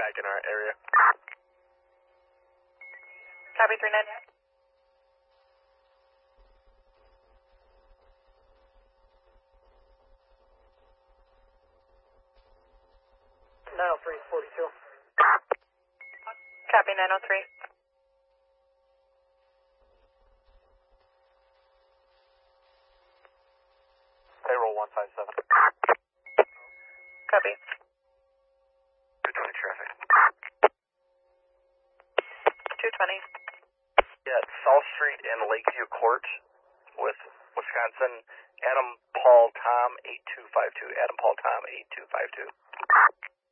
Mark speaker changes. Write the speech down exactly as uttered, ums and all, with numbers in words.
Speaker 1: back in our area.
Speaker 2: Copy three nine.
Speaker 3: nine oh three, forty-two.
Speaker 2: Copy nine oh three.
Speaker 1: Payroll one five seven.
Speaker 2: Copy.
Speaker 1: two twenty traffic.
Speaker 2: two twenty.
Speaker 1: Yeah, South Street and Lakeview Court with Wisconsin, Adam Paul Tom eight two five two. Adam Paul Tom eight two five two.